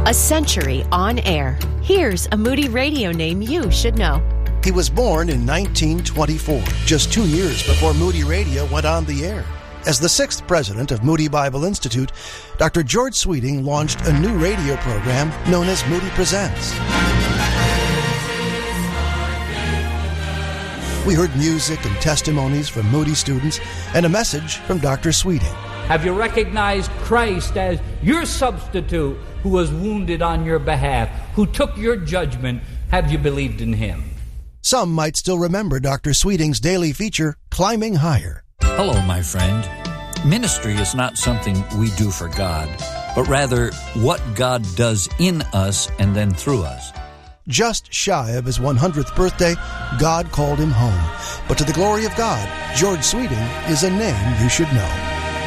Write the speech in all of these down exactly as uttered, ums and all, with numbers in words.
A century on air. Here's a Moody Radio name you should know. He was born in nineteen twenty-four, just two years before Moody Radio went on the air. As the sixth president of Moody Bible Institute, Doctor George Sweeting launched a new radio program known as Moody Presents. We heard music and testimonies from Moody students and a message from Doctor Sweeting. Have you recognized Christ as your substitute who was wounded on your behalf, who took your judgment? Have you believed in him? Some might still remember Doctor Sweeting's daily feature, Climbing Higher. Hello, my friend. Ministry is not something we do for God, but rather what God does in us and then through us. Just shy of his one hundredth birthday, God called him home. But to the glory of God, George Sweeting is a name you should know.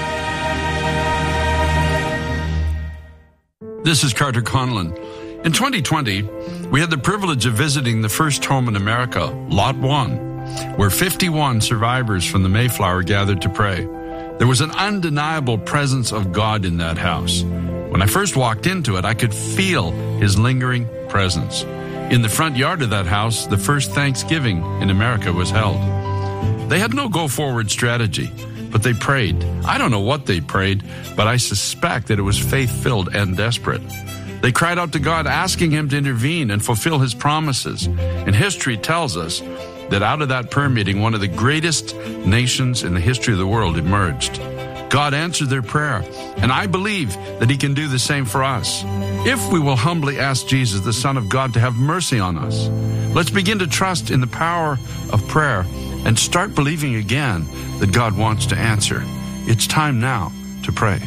This is Carter Conlon. In twenty twenty, we had the privilege of visiting the first home in America, Lot one, where fifty-one survivors from the Mayflower gathered to pray. There was an undeniable presence of God in that house. When I first walked into it, I could feel his lingering presence. In the front yard of that house, the first Thanksgiving in America was held. They had no go-forward strategy, but they prayed. I don't know what they prayed, but I suspect that it was faith-filled and desperate. They cried out to God, asking him to intervene and fulfill his promises. And history tells us that out of that prayer meeting, one of the greatest nations in the history of the world emerged. God answered their prayer, and I believe that he can do the same for us. If we will humbly ask Jesus, the Son of God, to have mercy on us, let's begin to trust in the power of prayer and start believing again that God wants to answer. It's time now to pray.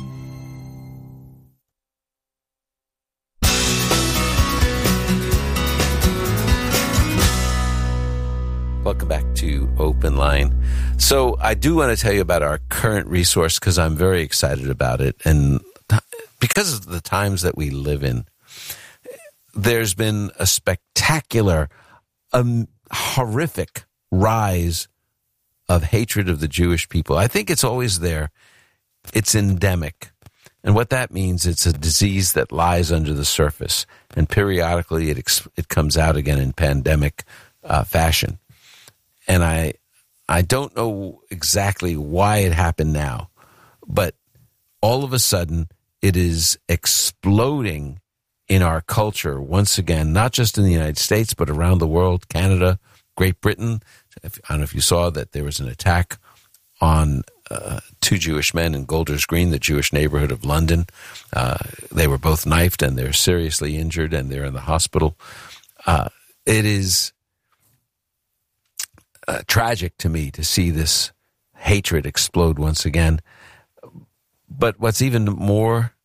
Welcome back to Open Line. So I do want to tell you about our current resource because I'm very excited about it. And because of the times that we live in, there's been a spectacular, um, horrific rise of hatred of the Jewish people. I think it's always there. It's endemic. And what that means, it's a disease that lies under the surface. And periodically it ex- it comes out again in pandemic uh, fashion. And I I don't know exactly why it happened now, but all of a sudden it is exploding in our culture once again, not just in the United States, but around the world, Canada, Great Britain. I don't know if you saw that there was an attack on uh, two Jewish men in Golders Green, the Jewish neighborhood of London. Uh, they were both knifed and they're seriously injured and they're in the hospital. Uh, it is Uh, tragic to me to see this hatred explode once again. But what's even more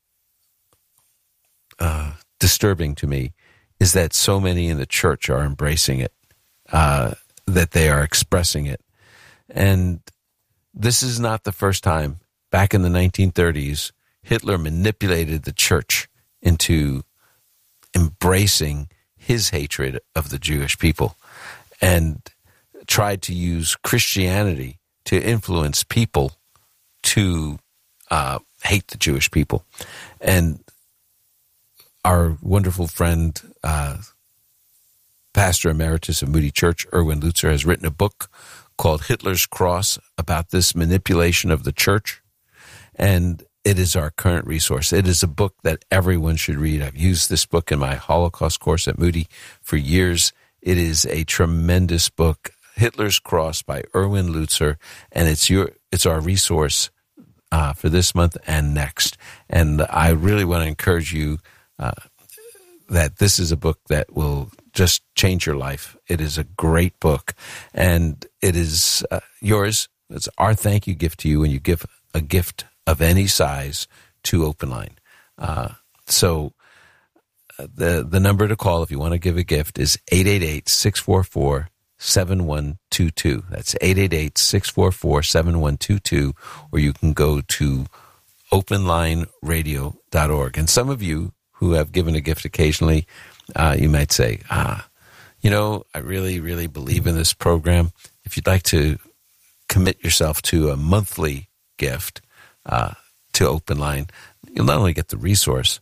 uh, disturbing to me is that so many in the church are embracing it, uh, that they are expressing it. And this is not the first time. Back in the nineteen thirties, Hitler manipulated the church into embracing his hatred of the Jewish people. And tried to use Christianity to influence people to uh, hate the Jewish people. And our wonderful friend, uh, Pastor Emeritus of Moody Church, Erwin Lutzer, has written a book called Hitler's Cross about this manipulation of the church. And it is our current resource. It is a book that everyone should read. I've used this book in my Holocaust course at Moody for years. It is a tremendous book, Hitler's Cross by Erwin Lutzer, and it's your it's our resource uh, for this month and next. And I really want to encourage you uh, that this is a book that will just change your life. It is a great book, and it is uh, yours. It's our thank you gift to you when you give a gift of any size to Open Line. Uh, so uh, the the number to call if you want to give a gift is eight eight eight, six four four, seven one two two. That's eight eight eight, six four four, seven one two two, or you can go to open line radio dot org. And some of you who have given a gift occasionally, uh, you might say, ah, you know, I really, really believe in this program. If you'd like to commit yourself to a monthly gift uh, to Open Line, you'll not only get the resource,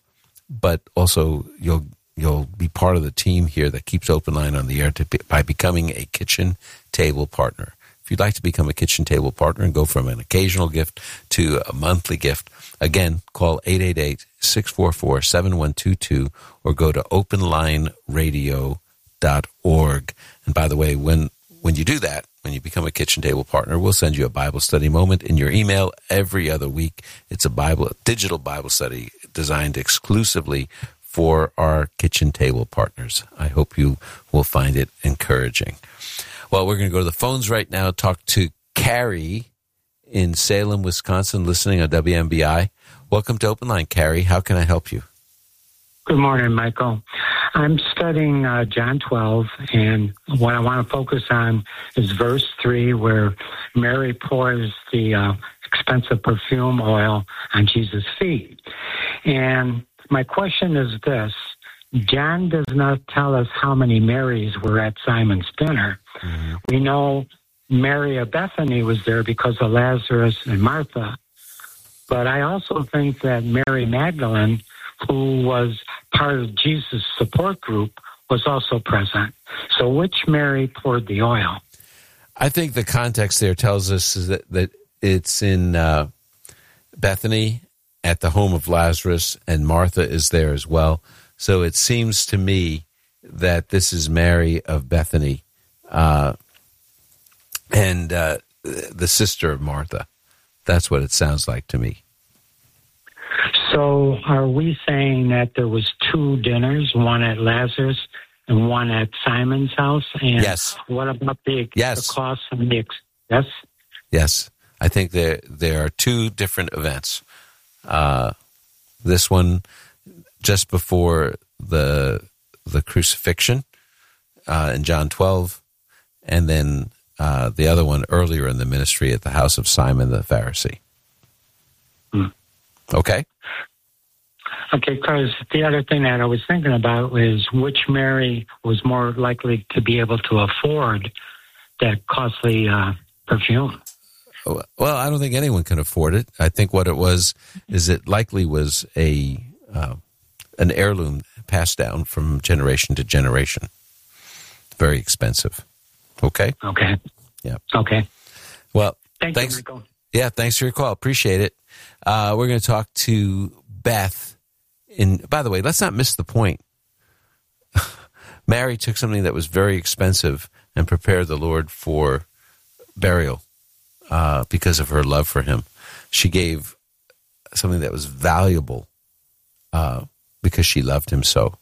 but also you'll you'll be part of the team here that keeps Open Line on the air to be, by becoming a kitchen table partner. If you'd like to become a kitchen table partner and go from an occasional gift to a monthly gift, again, call eight eight eight, six four four, seven one two two or go to open line radio dot org. And by the way, when when you do that, when you become a kitchen table partner, we'll send you a Bible study moment in your email every other week. It's a Bible, a digital Bible study designed exclusively for our kitchen table partners. I hope you will find it encouraging. Well, we're going to go to the phones right now, talk to Carrie in Salem, Wisconsin, listening on W M B I. Welcome to Open Line, Carrie. How can I help you? Good morning, Michael. I'm studying uh, John twelve, and what I want to focus on is verse three, where Mary pours the uh, expensive perfume oil on Jesus' feet. And my question is this. John does not tell us how many Marys were at Simon's dinner. Mm-hmm. We know Mary of Bethany was there because of Lazarus and Martha. But I also think that Mary Magdalene, who was part of Jesus' support group, was also present. So which Mary poured the oil? I think the context there tells us is that, that it's in uh, Bethany at the home of Lazarus, and Martha is there as well. So it seems to me that this is Mary of Bethany uh, and uh, the sister of Martha. That's what it sounds like to me. So are we saying that there was two dinners, one at Lazarus and one at Simon's house? And yes. What about the, yes. the cost and the ex- yes? Yes. I think there there are two different events. Uh, this one just before the the crucifixion uh, in John twelve, and then uh, the other one earlier in the ministry at the house of Simon the Pharisee. Hmm. Okay? Okay, because the other thing that I was thinking about is which Mary was more likely to be able to afford that costly uh, perfume. Well, I don't think anyone can afford it. I think what it was is it likely was a uh, an heirloom passed down from generation to generation. Very expensive. Okay? Okay. Yeah. Okay. Well, Thank thanks. you, Michael. Yeah, thanks for your call. Appreciate it. Uh, we're going to talk to Beth. In, by the way, let's not miss the point. Mary took something that was very expensive and prepared the Lord for burial. Uh, because of her love for him. She gave something that was valuable uh, because she loved him so.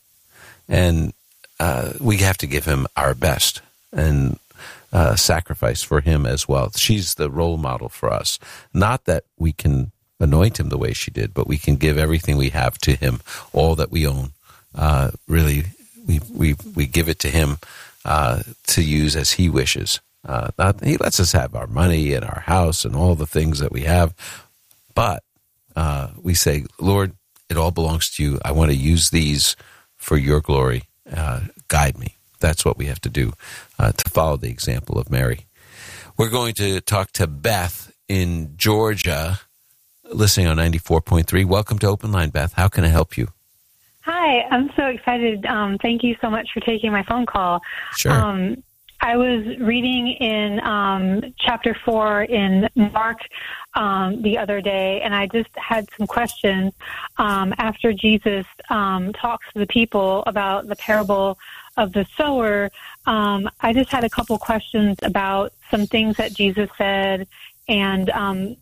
And uh, we have to give him our best and uh, sacrifice for him as well. She's the role model for us. Not that we can anoint him the way she did, but we can give everything we have to him, all that we own. Uh, really, we, we, we give it to him uh, to use as he wishes. Uh, not, he lets us have our money and our house and all the things that we have. But uh, we say, Lord, it all belongs to you. I want to use these for your glory. Uh, guide me. That's what we have to do uh, to follow the example of Mary. We're going to talk to Beth in Georgia, listening on ninety-four point three. Welcome to Open Line, Beth. How can I help you? Hi, I'm so excited. Um, thank you so much for taking my phone call. Sure. Um, I was reading in um, chapter four in Mark um, the other day, and I just had some questions um, after Jesus um, talks to the people about the parable of the sower. Um, I just had a couple questions about some things that Jesus said and um,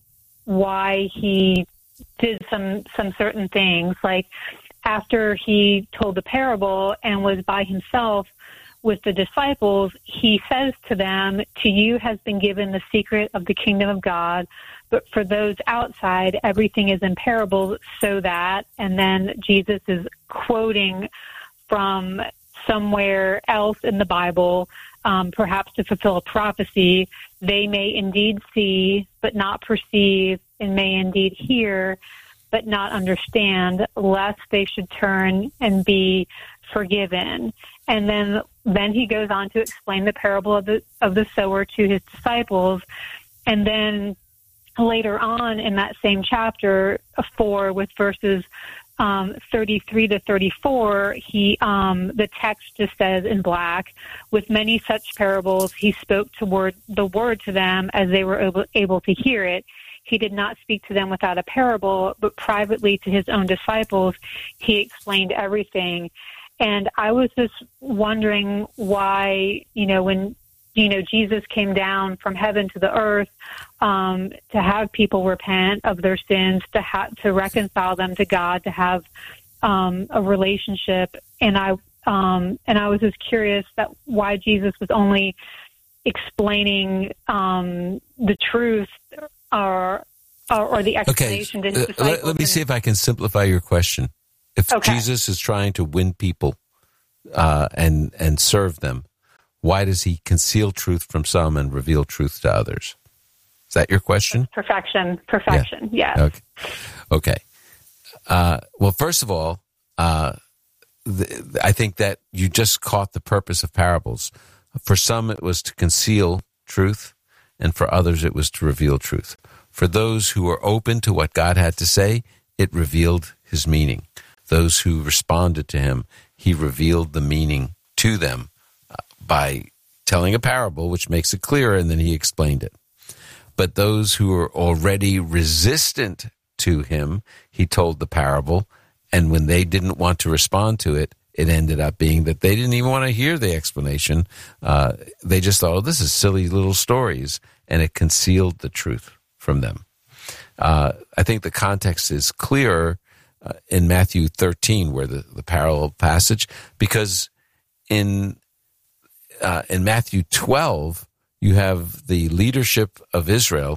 why he did some some certain things. Like after he told the parable and was by himself with the disciples, he says to them, to you has been given the secret of the kingdom of God, but for those outside, everything is in parables so that, and then Jesus is quoting from somewhere else in the Bible, um, perhaps to fulfill a prophecy, they may indeed see, but not perceive, and may indeed hear, but not understand, lest they should turn and be forgiven. And then then he goes on to explain the parable of the of the sower to his disciples. And then later on in that same chapter four, with verses um, thirty-three to thirty-four, he um, the text just says in black, with many such parables, he spoke toward the word to them as they were able, able to hear it. He did not speak to them without a parable, but privately to his own disciples, he explained everything. And I was just wondering why, you know, when, you know, Jesus came down from heaven to the earth um, to have people repent of their sins, to ha- to reconcile them to God, to have um, a relationship. And I um, and I was just curious that why Jesus was only explaining um, the truth or or, or the explanation okay. to his disciples. Let, let me see if I can simplify your question. If okay. Jesus is trying to win people uh, and and serve them, why does he conceal truth from some and reveal truth to others? Is that your question? Perfection. Perfection, yeah. yes. Okay. Okay. Uh, well, first of all, uh, the, I think that you just caught the purpose of parables. For some, it was to conceal truth, and for others, it was to reveal truth. For those who were open to what God had to say, it revealed his meaning. Those who responded to him, he revealed the meaning to them by telling a parable, which makes it clearer, and then he explained it. But those who were already resistant to him, he told the parable, and when they didn't want to respond to it, it ended up being that they didn't even want to hear the explanation. Uh, they just thought, oh, this is silly little stories, and it concealed the truth from them. Uh, I think the context is clearer uh, in Matthew thirteen, where the, the parallel passage, because in Uh, in Matthew twelve, you have the leadership of Israel.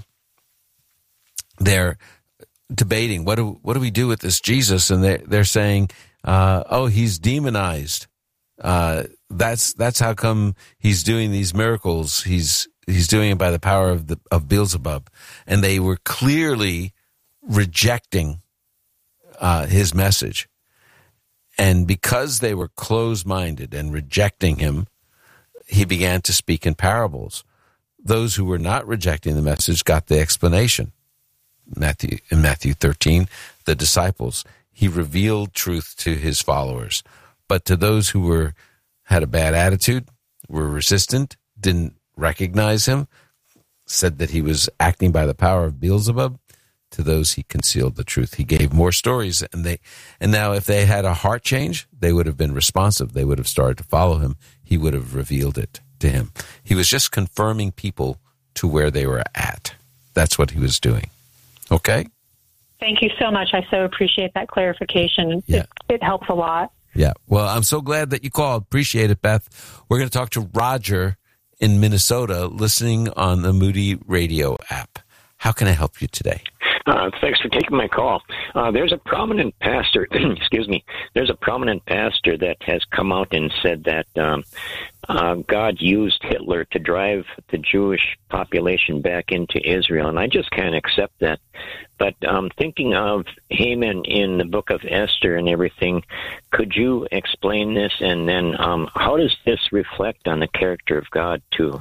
They're debating, what do what do we do with this Jesus? And they they're saying, uh, "Oh, he's demonized. Uh, that's that's how come he's doing these miracles. He's he's doing it by the power of the of Beelzebub." And they were clearly rejecting uh, his message, and because they were closed-minded and rejecting him, he began to speak in parables. Those who were not rejecting the message got the explanation. Matthew, in Matthew thirteen, the disciples, he revealed truth to his followers. But to those who were had a bad attitude, were resistant, didn't recognize him, said that he was acting by the power of Beelzebub, to those he concealed the truth. He gave more stories, and they and now if they had a heart change, they would have been responsive. They would have started to follow him. He would have revealed it to him. He was just confirming people to where they were at. That's what he was doing. Okay? Thank you so much. I so appreciate that clarification. Yeah. It, it helps a lot. Yeah. Well, I'm so glad that you called. Appreciate it, Beth. We're going to talk to Roger in Minnesota, listening on the Moody Radio app. How can I help you today? Uh, thanks for taking my call. Uh, there's a prominent pastor, excuse me, there's a prominent pastor that has come out and said that um, uh, God used Hitler to drive the Jewish population back into Israel, and I just can't accept that. But um, thinking of Haman in the book of Esther and everything, could you explain this, and then um, how does this reflect on the character of God, too?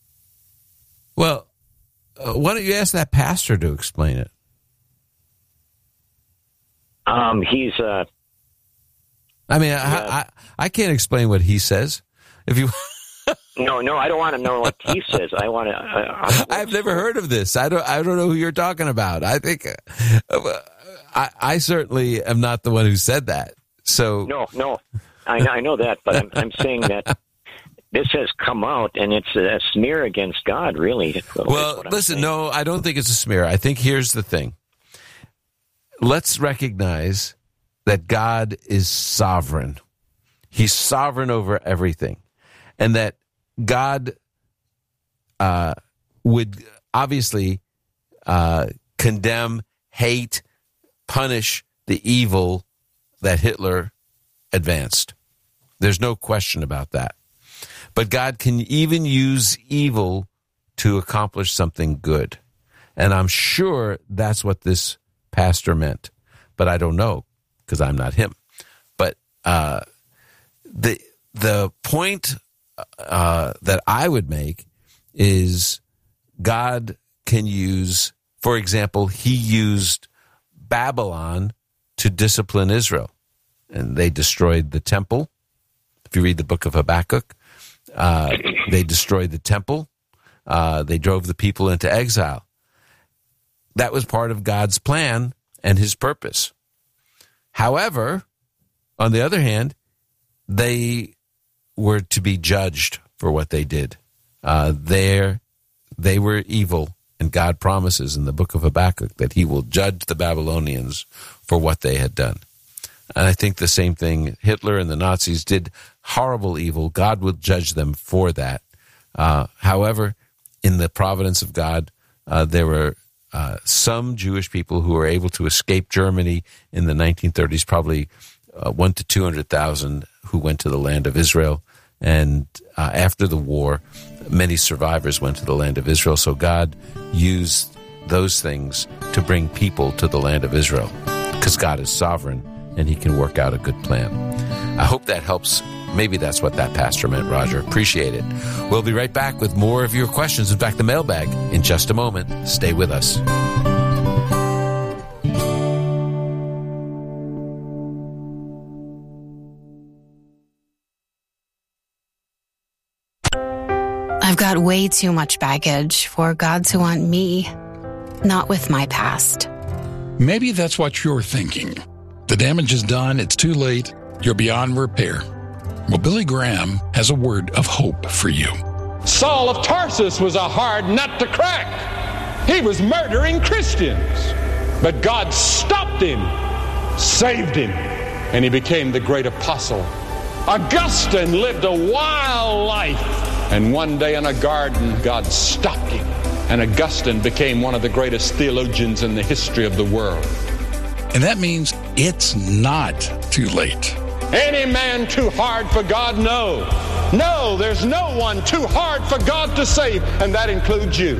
Well, uh, why don't you ask that pastor to explain it? Um, he's. Uh, I mean, yeah. I, I I can't explain what he says. If you. no, no, I don't want to know what he says. I want to. Uh, I've never heard of this. I don't. I don't know who you're talking about. I think. Uh, I I certainly am not the one who said that. So. No, no, I I know that, but I'm I'm saying that. This has come out, and it's a smear against God, really. Well, listen, saying. no, I don't think it's a smear. I think here's the thing. Let's recognize that God is sovereign. He's sovereign over everything. And that God uh, would obviously uh, condemn, hate, punish the evil that Hitler advanced. There's no question about that. But God can even use evil to accomplish something good. And I'm sure that's what this pastor meant. But I don't know, because I'm not him. But uh, the the point uh, that I would make is God can use, for example, he used Babylon to discipline Israel. And they destroyed the temple. If you read the book of Habakkuk, uh, they destroyed the temple. Uh, they drove the people into exile. That was part of God's plan and his purpose. However, on the other hand, they were to be judged for what they did. Uh, there, they were evil, and God promises in the book of Habakkuk that he will judge the Babylonians for what they had done. And I think the same thing, Hitler and the Nazis did horrible evil. God will judge them for that. Uh, however, in the providence of God, uh, there were uh, some Jewish people who were able to escape Germany in the nineteen thirties, probably uh, one to two hundred thousand who went to the land of Israel. And uh, after the war, many survivors went to the land of Israel. So God used those things to bring people to the land of Israel, because God is sovereign and he can work out a good plan. I hope that helps. Maybe that's what that pastor meant, Roger. Appreciate it. We'll be right back with more of your questions. In fact, the mailbag in just a moment. Stay with us. I've got way too much baggage for God to want me, not with my past. Maybe that's what you're thinking. The damage is done, it's too late, you're beyond repair. Well, Billy Graham has a word of hope for you. Saul of Tarsus was a hard nut to crack. He was murdering Christians. But God stopped him, saved him, and he became the great apostle. Augustine lived a wild life, and one day in a garden, God stopped him, and Augustine became one of the greatest theologians in the history of the world. And that means it's not too late. Any man too hard for God? No. No, there's no one too hard for God to save, and that includes you.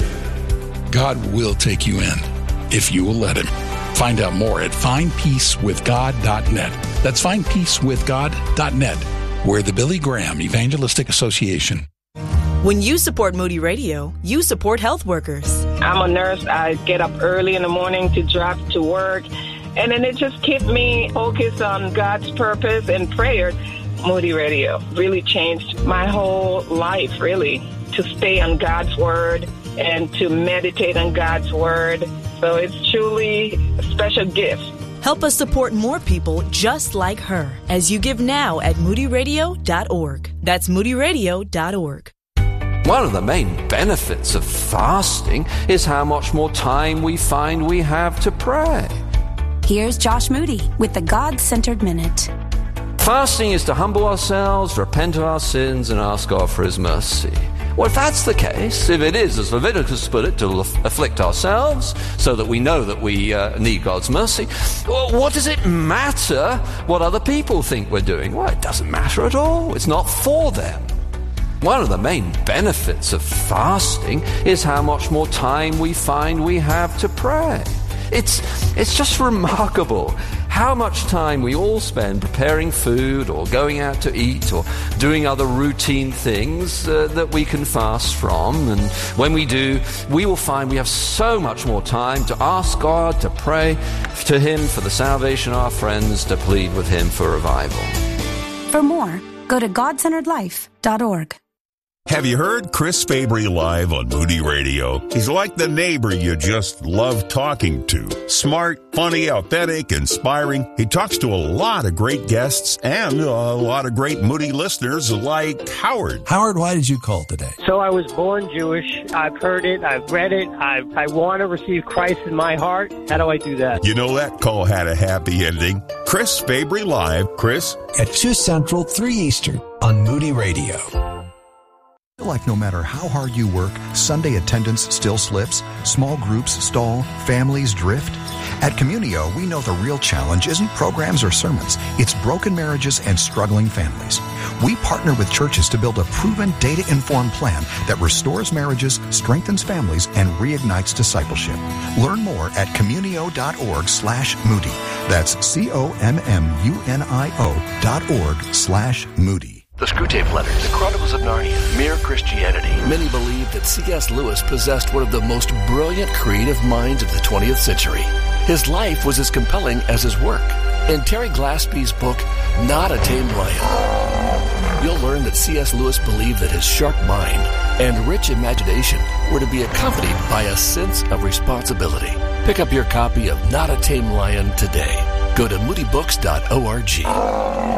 God will take you in if you will let him. Find out more at find peace with god dot net. That's find peace with god dot net. We're the Billy Graham Evangelistic Association. When you support Moody Radio, you support health workers. I'm a nurse. I get up early in the morning to drive to work. And then it just kept me focused on God's purpose and prayer. Moody Radio really changed my whole life, really, to stay on God's Word and to meditate on God's Word. So it's truly a special gift. Help us support more people just like her as you give now at moody radio dot org. That's moody radio dot org. One of the main benefits of fasting is how much more time we find we have to pray. Here's Josh Moody with the God-Centered Minute. Fasting is to humble ourselves, repent of our sins, and ask God for his mercy. Well, if that's the case, if it is, as Leviticus put it, to afflict ourselves so that we know that we uh, need God's mercy, well, what does it matter what other people think we're doing? Well, it doesn't matter at all. It's not for them. One of the main benefits of fasting is how much more time we find we have to pray. It's it's just remarkable how much time we all spend preparing food or going out to eat or doing other routine things uh, that we can fast from. And when we do, we will find we have so much more time to ask God, to pray to him for the salvation of our friends, to plead with him for revival. For more, go to god centered life dot org. Have you heard Chris Fabry live on Moody Radio? He's like the neighbor you just love talking to. Smart, funny, authentic, inspiring. He talks to a lot of great guests and a lot of great Moody listeners like Howard. Howard, why did you call today? So I was born Jewish. I've heard it. I've read it. I I want to receive Christ in my heart. How do I do that? You know, that call had a happy ending. Chris Fabry live. Chris? At two Central, three Eastern on Moody Radio. Like no matter how hard you work, Sunday attendance still slips, small groups stall, families drift. At Communio, we know the real challenge isn't programs or sermons. It's broken marriages and struggling families. We partner with churches to build a proven, data-informed plan that restores marriages, strengthens families, and reignites discipleship. Learn more at communio.org slash Moody. That's C-O-M-M-U-N-I-O dot org slash Moody. The Screwtape Letters, The Chronicles of Narnia, Mere Christianity. Many believe that C S. Lewis possessed one of the most brilliant creative minds of the twentieth century. His life was as compelling as his work. In Terry Glaspie's book, Not a Tame Lion, you'll learn that C S. Lewis believed that his sharp mind and rich imagination were to be accompanied by a sense of responsibility. Pick up your copy of Not a Tame Lion today. Go to moody books dot org.